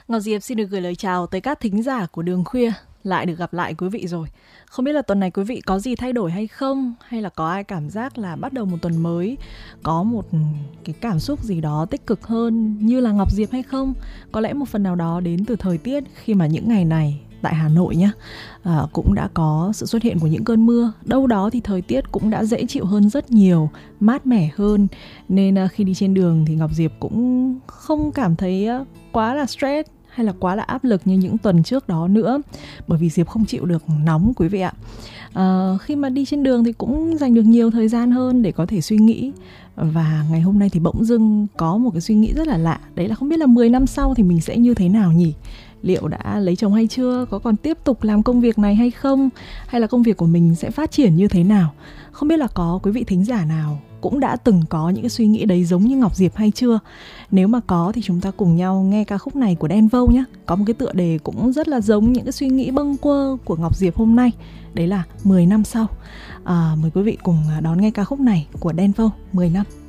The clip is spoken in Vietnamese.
Ngọc Diệp xin được gửi lời chào tới các thính giả của Đường Khuya. Lại được gặp lại quý vị rồi. Không biết là tuần này quý vị có gì thay đổi hay không? Hay là có ai cảm giác là bắt đầu một tuần mới có một cái cảm xúc gì đó tích cực hơn như là Ngọc Diệp hay không? Có lẽ một phần nào đó đến từ thời tiết, khi mà những ngày này tại Hà Nội nhá, cũng đã có sự xuất hiện của những cơn mưa. Đâu đó thì thời tiết cũng đã dễ chịu hơn rất nhiều, mát mẻ hơn. Nên khi đi trên đường thì Ngọc Diệp cũng không cảm thấy quá là stress hay là quá là áp lực như những tuần trước đó nữa. Bởi vì Diệp không chịu được nóng quý vị ạ. Khi mà đi trên đường thì cũng dành được nhiều thời gian hơn để có thể suy nghĩ. Và ngày hôm nay thì bỗng dưng có một cái suy nghĩ rất là lạ. Đấy là không biết là 10 năm sau thì mình sẽ như thế nào nhỉ? Liệu đã lấy chồng hay chưa? Có còn tiếp tục làm công việc này hay không? Hay là công việc của mình sẽ phát triển như thế nào? Không biết là có quý vị thính giả nào cũng đã từng có những cái suy nghĩ đấy giống như Ngọc Diệp hay chưa? Nếu mà có thì chúng ta cùng nhau nghe ca khúc này của Đen Vâu nhé. Có một cái tựa đề cũng rất là giống những cái suy nghĩ bâng quơ của Ngọc Diệp hôm nay. Đấy là 10 năm sau. Mời quý vị cùng đón nghe ca khúc này của Đen Vâu, 10 năm.